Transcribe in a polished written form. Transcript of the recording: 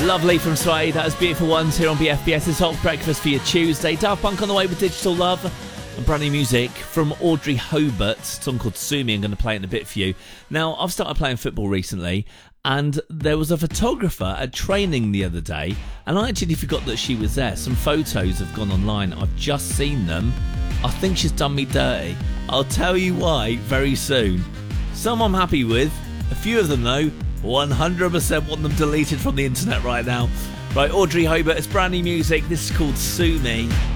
Lovely from Sway. That was Beautiful Ones here on BFBS's Hot Breakfast for your Tuesday. Daft Punk on the way with Digital Love. And brand new music from Audrey Hobart. A song called Sue Me. I'm going to play it in a bit for you. Now, I've started playing football recently, and there was a photographer at training the other day, and I actually forgot that she was there. Some photos have gone online. I've just seen them. I think she's done me dirty. I'll tell you why very soon. Some I'm happy with. A few of them, though, 100% want them deleted from the internet right now. Right, Audrey Hobart, it's brand new music. This is called Sue Me.